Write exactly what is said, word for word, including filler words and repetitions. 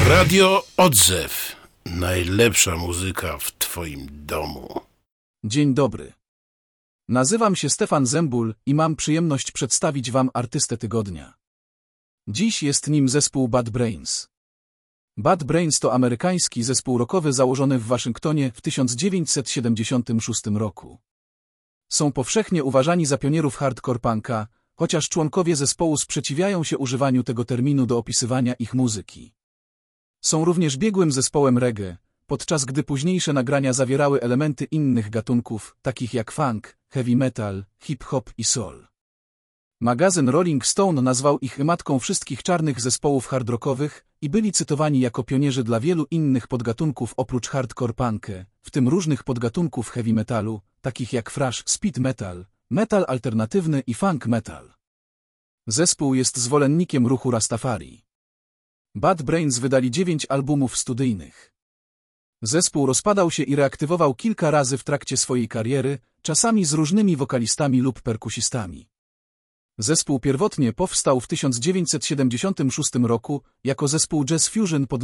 Radio Odzew. Najlepsza muzyka w twoim domu. Dzień dobry. Nazywam się Stefan Zembul i mam przyjemność przedstawić wam artystę tygodnia. Dziś jest nim zespół Bad Brains. Bad Brains to amerykański zespół rockowy założony w Waszyngtonie w tysiąc dziewięćset siedemdziesiątym szóstym roku. Są powszechnie uważani za pionierów hardcore punka, chociaż członkowie zespołu sprzeciwiają się używaniu tego terminu do opisywania ich muzyki. Są również biegłym zespołem reggae, podczas gdy późniejsze nagrania zawierały elementy innych gatunków, takich jak funk, heavy metal, hip-hop i soul. Magazyn Rolling Stone nazwał ich matką wszystkich czarnych zespołów hardrockowych i byli cytowani jako pionierzy dla wielu innych podgatunków oprócz hardcore punka, w tym różnych podgatunków heavy metalu, takich jak thrash, speed metal, metal alternatywny i funk metal. Zespół jest zwolennikiem ruchu Rastafari. Bad Brains wydali dziewięć albumów studyjnych. Zespół rozpadał się i reaktywował kilka razy w trakcie swojej kariery, czasami z różnymi wokalistami lub perkusistami. Zespół pierwotnie powstał w tysiąc dziewięćset siedemdziesiątym szóstym roku jako zespół jazz fusion pod